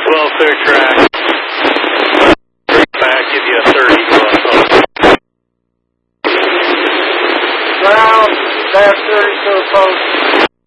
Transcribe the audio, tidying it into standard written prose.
12 clear track. Back, give you a 30 to a post. Ground, dash 30 to a post.